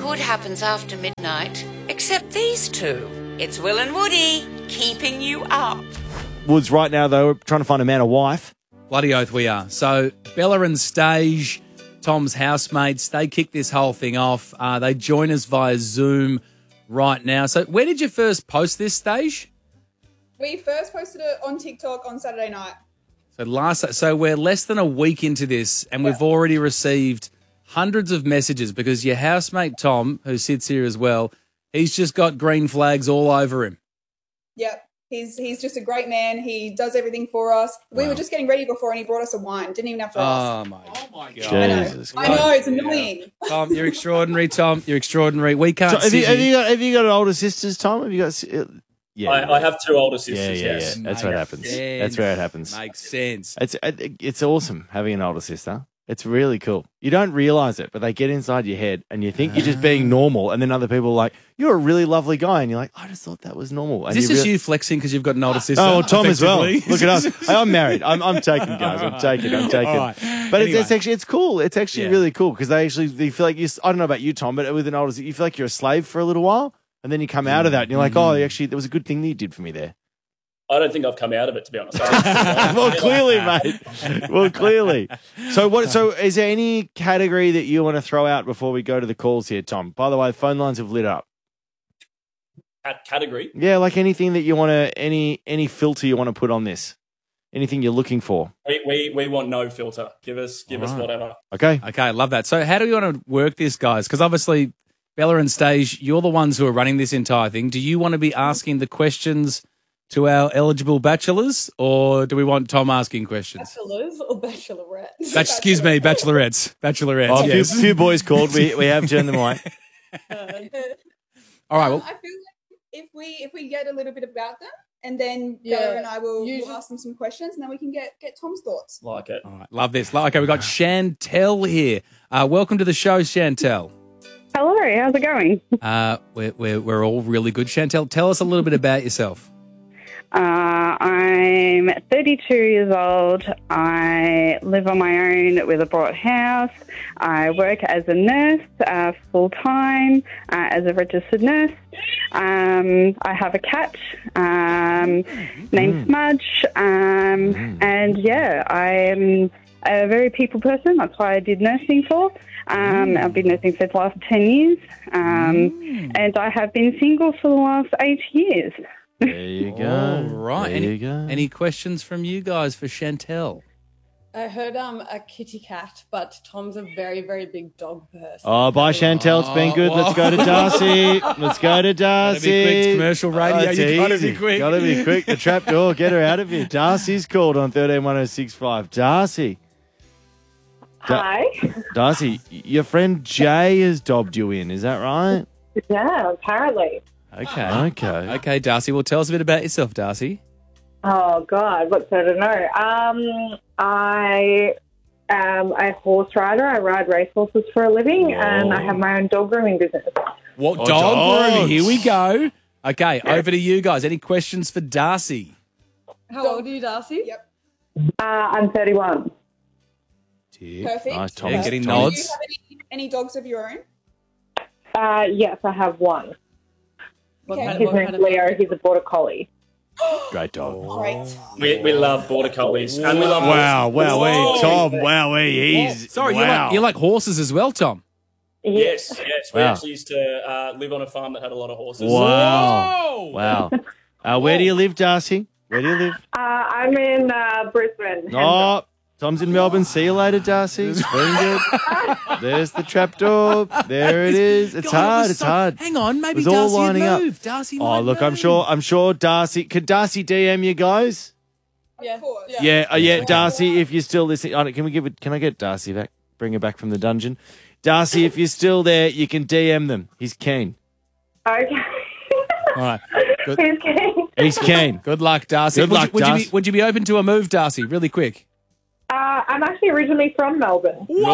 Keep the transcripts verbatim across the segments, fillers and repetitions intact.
good happens after midnight, except these two. It's Will and Woody, keeping you up. Woods right now, though, we're trying to find a man or wife. Bloody oath we are. So Bella and Stage, Tom's housemates, they kick this whole thing off. Uh, they join us via Zoom right now. So where did you first post this, Stage? We first posted it on TikTok on Saturday night. So last, so we're less than a week into this, and we've already received hundreds of messages because your housemate Tom, who sits here as well, he's just got green flags all over him. Yep. He's he's just a great man. He does everything for us. We Wow. were just getting ready before and he brought us a wine. Didn't even have to ask. Oh, my, oh my God. I know. Jesus I know. It's annoying. Tom, you're extraordinary, Tom. You're extraordinary. We can't So have, sit you, have, here. you got, have you got older sisters, Tom? Have you got... uh, Yeah, I, I have two older yeah, sisters, yeah, yes. yeah. That's what happens. Sense. That's where it happens. Makes sense. It's it's awesome having an older sister. It's really cool. You don't realise it, but they get inside your head and you think you're just being normal, and then other people are like, you're a really lovely guy, and you're like, I just thought that was normal. And Is this you just rea- you flexing because you've got an older sister? Oh, well, Tom as well. effectively? Look at us. Hey, I'm married. I'm, I'm taking, guys. I'm taking. I'm taking. All right. But Anyway. it's, it's actually it's cool. It's actually Yeah. really cool because they actually they feel like you. I don't know about you, Tom, but with an older, you feel like you're a slave for a little while, and then you come out of that and you're like, oh, actually, there was a good thing that you did for me there. I don't think I've come out of it, to be honest. Well, clearly, mate. Well, clearly. So, what? So, is there any category that you want to throw out before we go to the calls here, Tom? By the way, phone lines have lit up. Cat- category. Yeah, like anything that you want to, any any filter you want to put on this, anything you're looking for. We, we we want no filter. Give us give us All right. whatever. Okay. Okay, I love that. So how do we want to work this, guys? Because obviously, Bella and Stage, you're the ones who are running this entire thing. Do you want to be asking the questions to our eligible bachelors, or do we want Tom asking questions? Bachelors or bachelorettes? Bach- excuse me, bachelorettes. Bachelorettes, Oh, a few, yes. few boys called. We we have turned them away. All right, Um, well, I feel like if we if we get a little bit about them, and then Yeah. Bella and I will Usually- we'll ask them some questions, and then we can get get Tom's thoughts. Like it. all right, love this. Okay, we've got Chantel here. Uh, welcome to the show, Chantel. Hello, how's it going? Uh, we're, we're, we're all really good. Chantel, tell us a little bit about yourself. Uh, I'm thirty-two years old. I live on my own with a bought house. I work as a nurse uh, full-time, uh, as a registered nurse. Um, I have a cat um, named Smudge. Um, and, yeah, I'm a very people person. That's why I did nursing for. Um, I've been nursing for the last ten years. Um, And I have been single for the last eight years. There you go. All right. There Any, you go. any questions from you guys for Chantel? I heard um a kitty cat, but Tom's a very, very big dog person. Oh, bye, Chantel. It's been good. Let's go to Darcy. Let's go to Darcy. Gotta be quick. It's commercial radio. Oh, it's You gotta easy. be quick. Gotta be quick. The trap door. Get her out of here. Darcy's called on thirteen one oh six five. Darcy. Da- Hi. Darcy, your friend Jay has dobbed you in. Is that right? Yeah, apparently. Okay. Okay. Okay, Darcy. Well, tell us a bit about yourself, Darcy. Oh, God, what's there to know? Um, I am a horse rider. I ride racehorses for a living, and I have my own dog grooming business. What Oh, dog dogs. grooming? Here we go. Okay, over to you guys. Any questions for Darcy? How old are you, Darcy? Yep. Uh, I'm thirty-one. Perfect. Nice, Tom. Yeah, getting Do you nods. have any, any dogs of your own? Uh, yes, I have one. What Okay. kind, His what kind name's of Leo. He's a border collie. Great dog. Great. We, we love border collies. And we love Wow, wow, Whoa. Tom, wow, he's Sorry, you wow. like you like horses as well, Tom. Yes, yes. We Wow. actually used to uh, live on a farm that had a lot of horses. Wow, wow. Uh, where do you live, Darcy? Where do you live? Uh, I'm in uh, Brisbane. Oh, Tom's in Melbourne. See you later, Darcy. It's been good. There's the trapdoor. There it is. It's God, it hard. was It's so- hard. Hang on, maybe It was all Darcy had lining up. moved. Darcy Oh, might look, I'm move. sure. I'm sure Darcy. Could Darcy D M you guys? Yeah. Of course. Yeah. Yeah, uh, yeah, Darcy. If you're still listening, oh, can we give it? Can I get Darcy back? Bring her back from the dungeon. Darcy, if you're still there, you can D M them. He's keen. Okay. All right. Good, He's keen. He's keen. good luck, Darcy. Good would, luck, you, would, you Darcy. be, would you be open to a move, Darcy? Really quick. Uh, I'm actually originally from Melbourne. Whoa!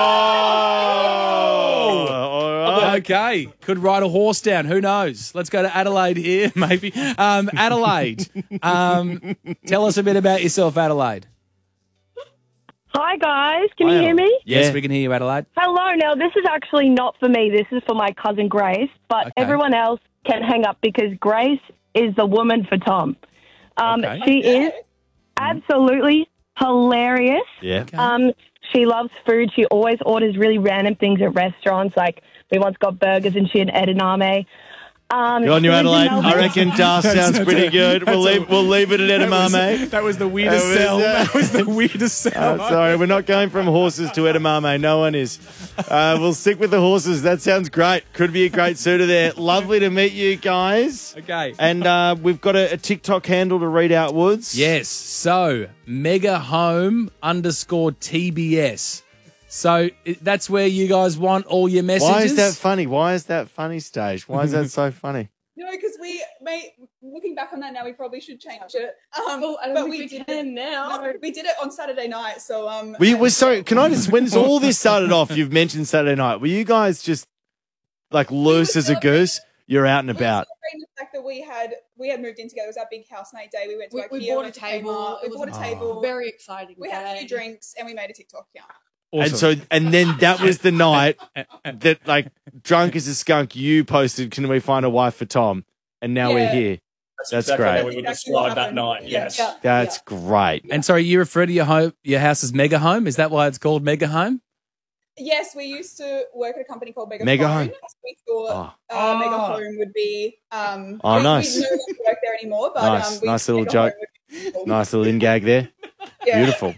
All right. Okay, could ride a horse down. Who knows? Let's go to Adelaide here, maybe. Um, Adelaide, um, tell us a bit about yourself, Adelaide. Hi, guys. Can Hi, you hear Adelaide. me? Yes, Yeah. we can hear you, Adelaide. Hello. Now, this is actually not for me. This is for my cousin Grace. But Okay. everyone else can hang up because Grace is the woman for Tom. Um, Okay. She is absolutely hilarious. Yeah. Um, she loves food. She always orders really random things at restaurants. Like we once got burgers and she had edamame. Um, Good on you, she lives in Adelaide. I Melbourne. reckon Dar sounds pretty good. We'll leave, we'll leave it at edamame. That was the weirdest That was, sell. uh, That was the weirdest sell. Oh, sorry, we're not going from horses to edamame. No one is. Uh, we'll stick with the horses. That sounds great. Could be a great suitor there. Lovely to meet you guys. Okay. And uh, we've got a, a TikTok handle to read out, Woods. Yes. So, Mega Home underscore T B S. So, i- that's where you guys want all your messages. Why is that funny? Why is that funny, Stage? Why is that so funny? No, because we may looking back on that now, we probably should change it. Um, Well, I don't but think we, we did can it now. No, we did it on Saturday night. So um, Were you, were, sorry, can I just, when all this started off, you've mentioned Saturday night. Were you guys just like loose as a goose? You're out and about. celebrating the fact that we had we had moved in together. It was our big housemate day. We went to We, IKEA, we bought a went to table. Kmart, It we was bought a table. very exciting. We had a day. few drinks and we made a TikTok account. And so, and then that was the night that, like, drunk as a skunk, you posted, "Can we find a wife for Tom?" And now we're Yeah. here. That's, That's exactly great. how we would That's exactly what describe that happened. night. Yeah. Yes. Yeah. That's great. And sorry, you refer to your home, your house as Mega Home? Is that why it's called Mega Home? Yes, we used to work at a company called Mega, Mega Phone. Home. We thought Oh, uh, Mega Oh. Home would be. Um, Oh, we, nice. We no longer work there anymore, but Nice. um, we, Nice little Mega joke. Home would be cool. nice little in gag there. Yeah. Beautiful.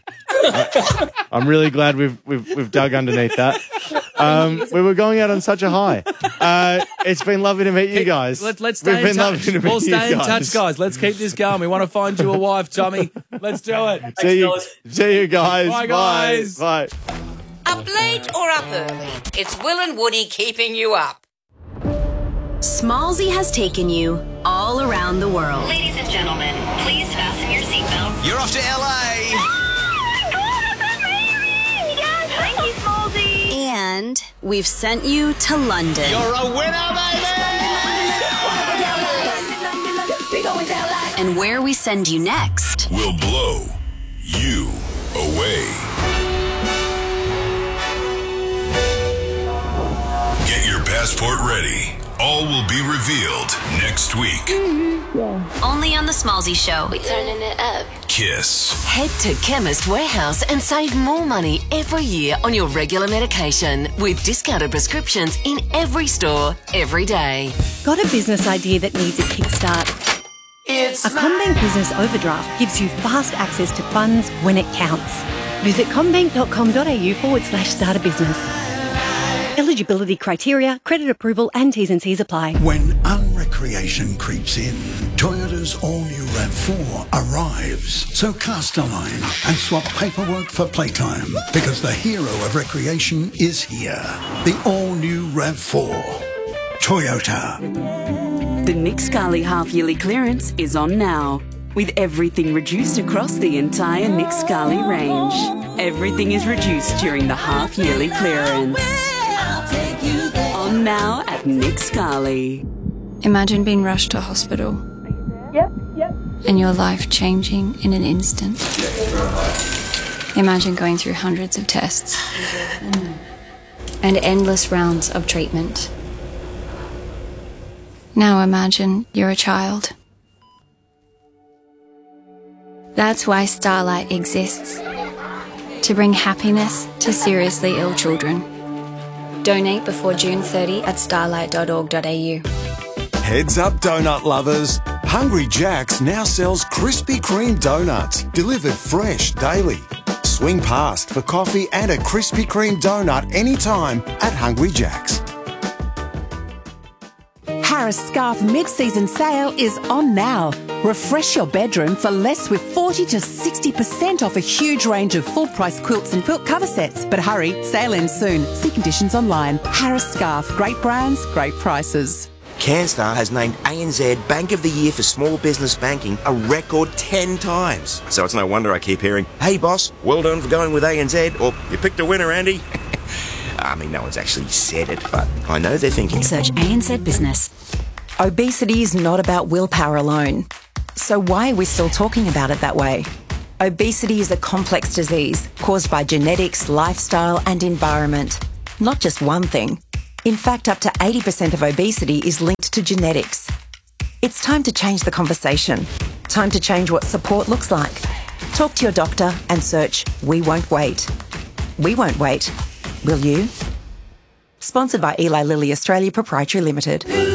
I, I'm really glad we've we've we've dug underneath that. Um, we were going out on such a high. Uh, it's been lovely to meet you guys. Let, let's We've stay in been touch. lovely to meet We'll you stay in guys. touch, guys. Let's keep this going. We want to find you a wife, Tommy. Let's do it. See you, fellas. see you guys. Bye, guys. Bye. Up late or up early, it's Will and Woody keeping you up. Smallsy has taken you all around the world. Ladies and gentlemen, please fasten your seatbelts. You're off to L A. Thank you, Smallsy. And we've sent you to London. You're a winner, baby. And where we send you next will blow you away. Get your passport ready. All will be revealed next week. only on the Smallsy Show. We turning it up. Kiss. Head to Chemist Warehouse and save more money every year on your regular medication with discounted prescriptions in every store, every day. Got a business idea that needs a kickstart? It's a CommBank Business Overdraft gives you fast access to funds when it counts. Visit commbank.com.au forward slash start a business. Eligibility criteria, credit approval and T's and C's apply. When unrecreation creeps in, Toyota's all-new RAV four arrives. So cast a line and swap paperwork for playtime, because the hero of recreation is here. The all-new RAV four. Toyota. The Nick Scali half-yearly clearance is on now, with everything reduced across the entire Nick Scali range. Everything is reduced during the half-yearly clearance. On now at Nick Scali. Imagine being rushed to hospital. Yep, yep. And your life changing in an instant. Imagine going through hundreds of tests and endless rounds of treatment. Now imagine you're a child. That's why Starlight exists. To bring happiness to seriously ill children. Donate before June thirtieth at starlight dot org dot a u. Heads up, donut lovers. Hungry Jack's now sells Krispy Kreme donuts, delivered fresh daily. Swing past for coffee and a Krispy Kreme donut anytime at Hungry Jack's. Harris Scarf mid-season sale is on now. Refresh your bedroom for less with forty to sixty percent off a huge range of full-price quilts and quilt cover sets. But hurry, sale ends soon. See conditions online. Harris Scarf, great brands, great prices. CanStar has named A N Z Bank of the Year for Small Business Banking a record ten times. So it's no wonder I keep hearing, "Hey boss, well done for going with A N Z," or "You picked a winner, Andy." I mean, no one's actually said it, but I know they're thinking. Search A N Z Business. Obesity is not about willpower alone. So why are we still talking about it that way? Obesity is a complex disease caused by genetics, lifestyle and environment. Not just one thing. In fact, up to eighty percent of obesity is linked to genetics. It's time to change the conversation. Time to change what support looks like. Talk to your doctor and search We Won't Wait. We won't wait. Will you? Sponsored by Eli Lilly Australia Proprietary Limited.